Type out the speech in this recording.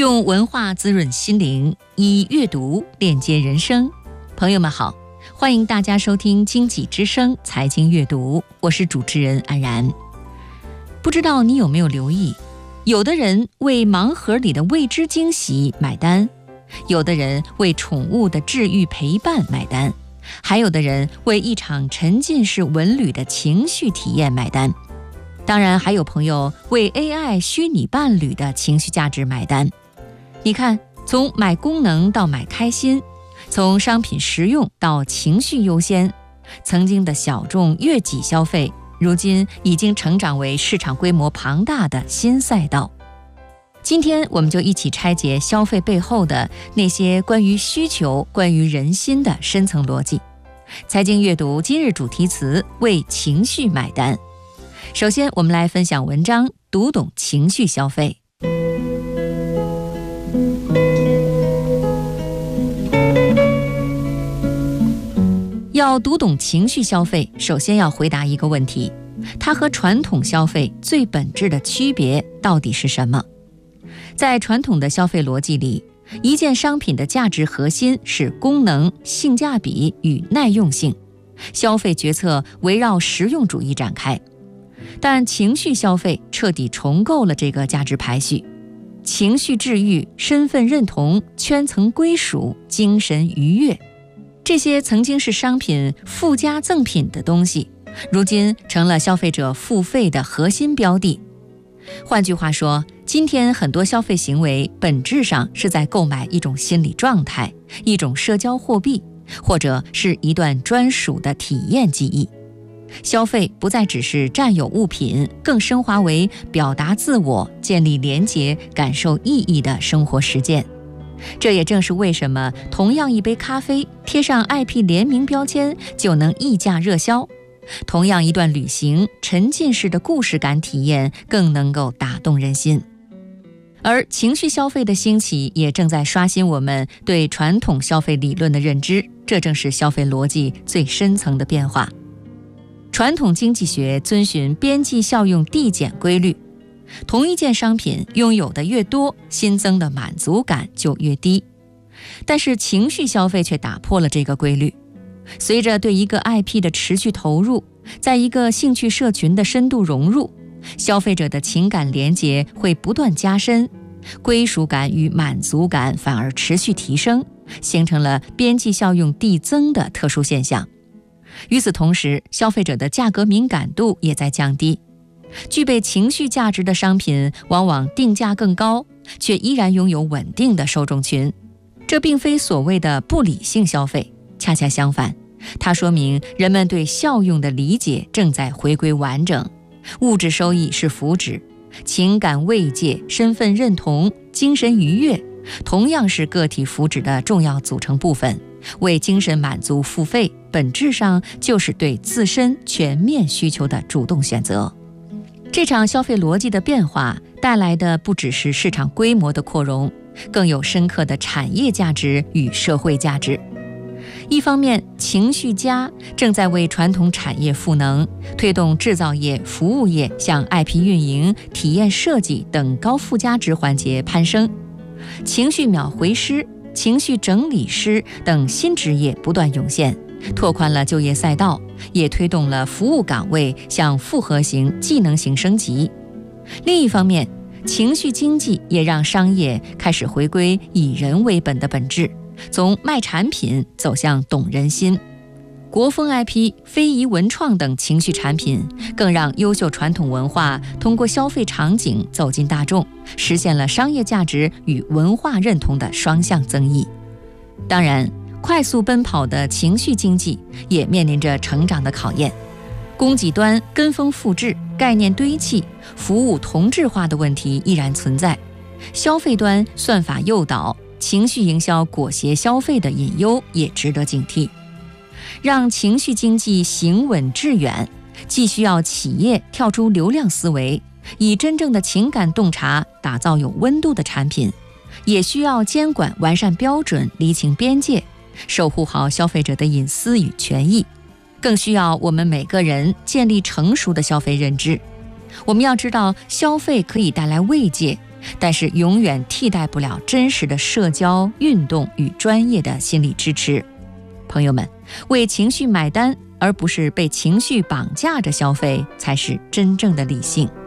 用文化滋润心灵，以阅读链接人生。朋友们好，欢迎大家收听经济之声财经阅读，我是主持人安然。不知道你有没有留意，有的人为盲盒里的未知惊喜买单，有的人为宠物的治愈陪伴买单，还有的人为一场沉浸式文旅的情绪体验买单。当然还有朋友为 AI 虚拟伴侣的情绪价值买单。你看，从买功能到买开心，从商品实用到情绪优先，曾经的小众悦己消费，如今已经成长为市场规模庞大的新赛道。今天我们就一起拆解消费背后的那些关于需求、关于人心的深层逻辑。财经阅读今日主题词：为情绪买单。首先我们来分享文章，读懂情绪消费。要读懂情绪消费，首先要回答一个问题：它和传统消费最本质的区别到底是什么？在传统的消费逻辑里，一件商品的价值核心是功能、性价比与耐用性，消费决策围绕实用主义展开。但情绪消费彻底重构了这个价值排序，情绪治愈、身份认同、圈层归属、精神愉悦，这些曾经是商品附加赠品的东西，如今成了消费者付费的核心标的。换句话说，今天很多消费行为本质上是在购买一种心理状态，一种社交货币，或者是一段专属的体验记忆。消费不再只是占有物品，更升华为表达自我、建立连结、感受意义的生活实践。这也正是为什么同样一杯咖啡贴上 IP 联名标签就能溢价热销，同样一段旅行，沉浸式的故事感体验更能够打动人心。而情绪消费的兴起也正在刷新我们对传统消费理论的认知，这正是消费逻辑最深层的变化。传统经济学遵循边际效用递减规律，同一件商品拥有的越多，新增的满足感就越低。但是情绪消费却打破了这个规律，随着对一个 IP 的持续投入，在一个兴趣社群的深度融入，消费者的情感连结会不断加深，归属感与满足感反而持续提升，形成了边际效用递增的特殊现象。与此同时，消费者的价格敏感度也在降低，具备情绪价值的商品往往定价更高，却依然拥有稳定的受众群。这并非所谓的不理性消费，恰恰相反，它说明人们对效用的理解正在回归完整。物质收益是福祉，情感慰藉、身份认同、精神愉悦同样是个体福祉的重要组成部分。为精神满足付费，本质上就是对自身全面需求的主动选择。这场消费逻辑的变化带来的不只是市场规模的扩容，更有深刻的产业价值与社会价值。一方面，情绪家正在为传统产业赋能，推动制造业、服务业向 IP 运营、体验设计等高附加值环节攀升。情绪秒回师、情绪整理师等新职业不断涌现，拓宽了就业赛道，也推动了服务岗位向复合型、技能型升级。另一方面，情绪经济也让商业开始回归以人为本的本质，从卖产品走向懂人心。国风 IP、非遗文创等情绪产品，更让优秀传统文化通过消费场景走进大众，实现了商业价值与文化认同的双向增益。当然，快速奔跑的情绪经济也面临着成长的考验。供给端跟风复制、概念堆砌、服务同质化的问题依然存在，消费端算法诱导、情绪营销裹挟消费的隐忧也值得警惕。让情绪经济行稳致远，既需要企业跳出流量思维，以真正的情感洞察打造有温度的产品，也需要监管完善标准、厘清边界，守护好消费者的隐私与权益。更需要我们每个人建立成熟的消费认知。我们要知道，消费可以带来慰藉， 但是永远替代不了真实的社交、运动与专业的心理支持。朋友们，为情绪买单，而不是被情绪绑架着消费，才是真正的理性。